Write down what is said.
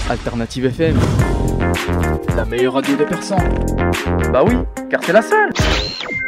Alternative FM, la meilleure radio des Persans. Bah oui, car c'est la seule.